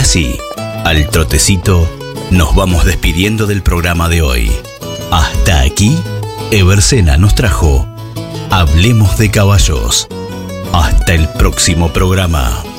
así, al trotecito, nos vamos despidiendo del programa de hoy. Hasta aquí, Eversena nos trajo Hablemos de Caballos. Hasta el próximo programa.